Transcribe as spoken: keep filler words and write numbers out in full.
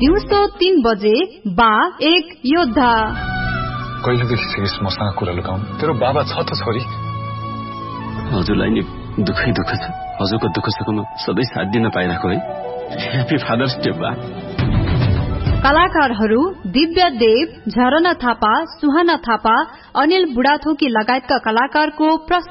दिउँसो तीन बजे बा एक योद्धा। कहिलेदेखि सिकिस मसँग कुरा लुकाउनु? तेरो बाबा छ त छोरी। हजुरलाई नि दुःखै दुःख छ। हजुरको दुःख सुखमा सधैँ साथ दिन पाइरहेको है। ह्यापी फादर्स डे बा। कलाकारहरू दिव्य देव, झरना थापा, सुहाना थापा, अनिल बुढाथोकी लगायतका कलाकारको